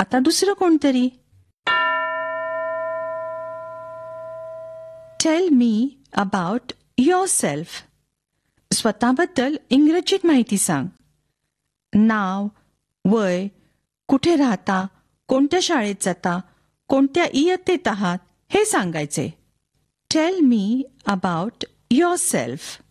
आता दुसरं कोणतरी. Tell me about yourself. स्वतःबद्दल इंग्रजीत माहिती सांग. नाव, वय, कुठे राहता, कोणत्या शाळेत जाता, कोणत्या इयत्तेत आहात हे सांगायचे. Tell me about yourself.